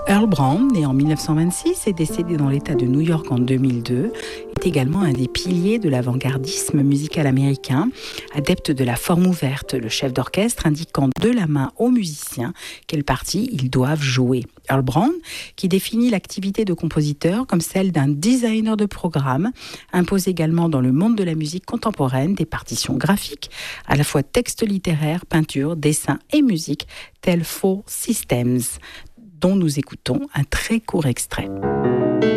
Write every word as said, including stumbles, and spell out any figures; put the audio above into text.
Earl Brown, né en dix-neuf cent vingt-six et décédé dans l'État de New York en deux mille deux, est également un des piliers de l'avant-gardisme musical américain, adepte de la forme ouverte, le chef d'orchestre indiquant de la main aux musiciens quelle partie ils doivent jouer. Earl Brown, qui définit l'activité de compositeur comme celle d'un designer de programme, impose également dans le monde de la musique contemporaine des partitions graphiques, à la fois textes littéraires, peinture, dessin et musique, tels Four Systems, dont nous écoutons un très court extrait.